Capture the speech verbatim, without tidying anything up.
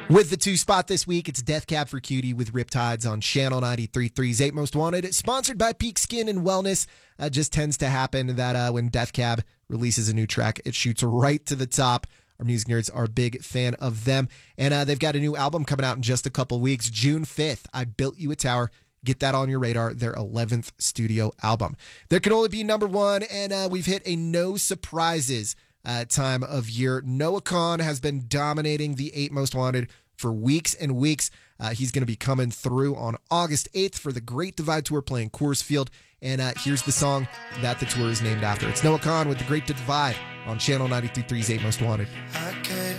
With the two spot this week, it's Death Cab for Cutie with Riptides on Channel ninety-three point three's eight Most Wanted. Sponsored by Peak Skin and Wellness. Uh, just tends to happen that uh, when Death Cab releases a new track, it shoots right to the top. Our music nerds are a big fan of them. And uh, they've got a new album coming out in just a couple weeks. June fifth, I Built You a Tower. Get that on your radar, their eleventh studio album. There can only be number one, and uh, we've hit a no surprises uh, time of year. Noah Kahan has been dominating the eight Most Wanted for weeks and weeks. Uh, he's going to be coming through on August eighth for the Great Divide Tour playing Coors Field. And uh, here's the song that the tour is named after. It's Noah Kahan with The Great Divide on Channel ninety-three point three's eight Most Wanted.